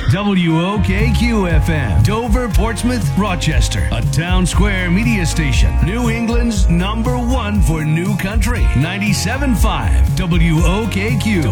WOKQ-FM, Dover, Portsmouth, Rochester. A Town Square media station. New England's #1 for new country. 97.5 WOKQ.